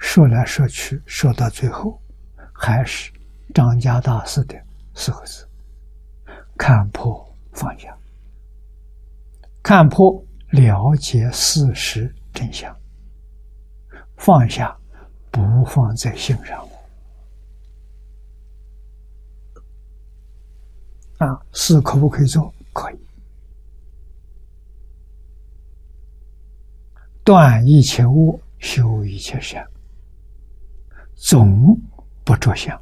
说来说去，说到最后，还是张家大师的四个字：看破放下。看破了解事实真相，放下不放在心上。事可不可以做？可以。断一切恶，修一切善，总不着相。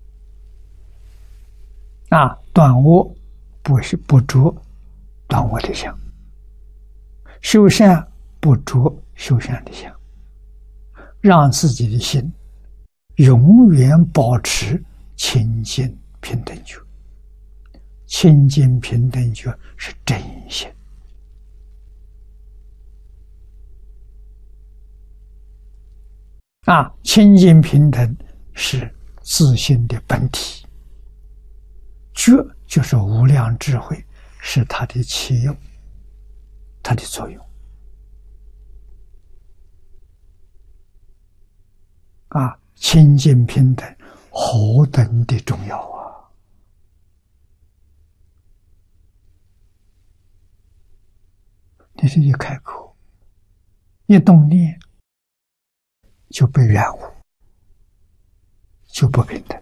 断恶不着断恶的相，修善不着修善的相，让自己的心永远保持清净平等觉。清净平等觉是真心。清净平等是自性的本体，觉就是无量智慧，是它的起用，它的作用。清净平等何等的重要啊！你这一开口，一动念，就被染污，就不平等。